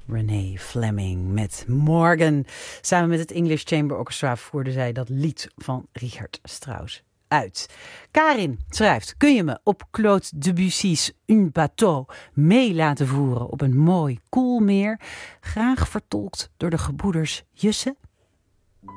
Renee Fleming met Morgan. Samen met het English Chamber Orchestra voerde zij dat lied van Richard Strauss uit. Karin schrijft: kun je me op Claude Debussy's Un bateau mee laten voeren op een mooi koel meer? Graag vertolkt door de gebroeders Jusse